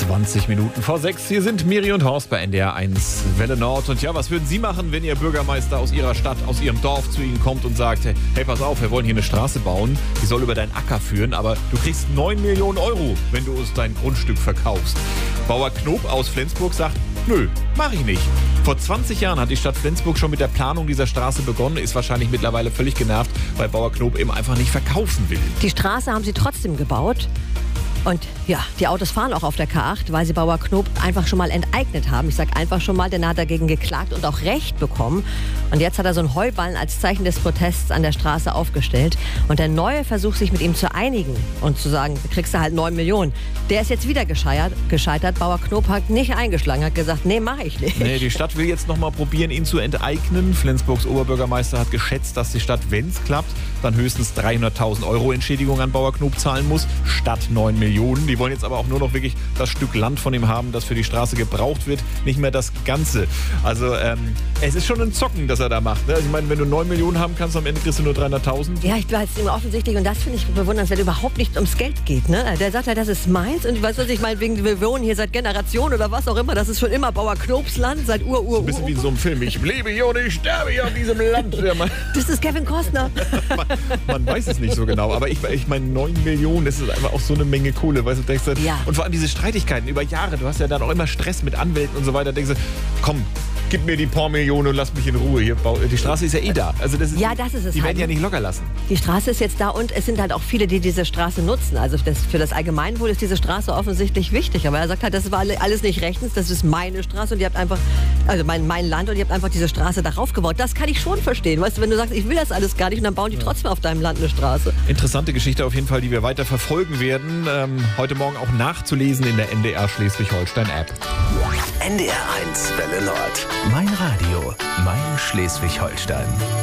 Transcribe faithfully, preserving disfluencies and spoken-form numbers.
zwanzig Minuten vor sechs. Hier sind Miri und Horst bei N D R eins Welle Nord. Und ja, was würden Sie machen, wenn Ihr Bürgermeister aus Ihrer Stadt, aus Ihrem Dorf zu Ihnen kommt und sagt, hey, pass auf, wir wollen hier eine Straße bauen, die soll über deinen Acker führen, aber du kriegst neun Millionen Euro, wenn du uns dein Grundstück verkaufst. Bauer Knob aus Flensburg sagt, nö, mach ich nicht. Vor zwanzig Jahren hat die Stadt Flensburg schon mit der Planung dieser Straße begonnen, ist wahrscheinlich mittlerweile völlig genervt, weil Bauer Knob eben einfach nicht verkaufen will. Die Straße haben sie trotzdem gebaut. Und ja, die Autos fahren auch auf der K acht, weil sie Bauer Knob einfach schon mal enteignet haben. Ich sage einfach schon mal, denn er hat dagegen geklagt und auch Recht bekommen. Und jetzt hat er so einen Heuballen als Zeichen des Protests an der Straße aufgestellt. Und der neue Versuch, sich mit ihm zu einigen und zu sagen, du kriegst da halt neun Millionen, der ist jetzt wieder gescheitert. gescheitert. Bauer Knob hat nicht eingeschlagen, hat gesagt, nee, mache ich nicht. Nee, die Stadt will jetzt noch mal probieren, ihn zu enteignen. Flensburgs Oberbürgermeister hat geschätzt, dass die Stadt, wenn es klappt, dann höchstens dreihunderttausend Euro Entschädigung an Bauer Knob zahlen muss, statt neun Millionen. Die wollen jetzt aber auch nur noch wirklich das Stück Land von ihm haben, das für die Straße gebraucht wird, nicht mehr das Ganze. Also ähm, es ist schon ein Zocken, das er da macht. Ne? Also ich meine, wenn du neun Millionen haben kannst, am Ende kriegst du nur dreihunderttausend. Ja, ich glaube, es ist ihm offensichtlich, und das finde ich bewundernswert, überhaupt nicht ums Geld geht. Ne? Der sagt ja, das ist meins, und ich weiß, was ich meine, wegen wir wohnen hier seit Generationen oder was auch immer, das ist schon immer Bauer Knobs Land, seit Ur, Ur, Ur. Ein bisschen wie in so einem Film. Ich lebe hier und ich sterbe hier auf diesem Land. Das ist Kevin Costner. man, man weiß es nicht so genau, aber ich, ich meine, neun Millionen, das ist einfach auch so eine Menge Kohle, weißt du, denkst du, ja. Und vor allem diese Streitigkeiten über Jahre, du hast ja dann auch immer Stress mit Anwälten und so weiter, denkst du, komm, gib mir die paar Millionen und lass mich in Ruhe hier. Die Straße ist ja eh da. Also das ist, ja, das ist es die halt. werden ja nicht locker lassen. Die Straße ist jetzt da und es sind halt auch viele, die diese Straße nutzen. Also das, für das Allgemeinwohl ist diese Straße offensichtlich wichtig. Aber er sagt halt, das war alles nicht rechtens, das ist meine Straße und ihr habt einfach, also mein, mein Land und ihr habt einfach diese Straße darauf gebaut. Das kann ich schon verstehen. Weißt du, wenn du sagst, ich will das alles gar nicht und dann bauen die trotzdem auf deinem Land eine Straße. Interessante Geschichte auf jeden Fall, die wir weiter verfolgen werden. Ähm, heute Morgen auch nachzulesen in der N D R Schleswig-Holstein-App. N D R eins Welle Nord. Mein Radio, mein Schleswig-Holstein.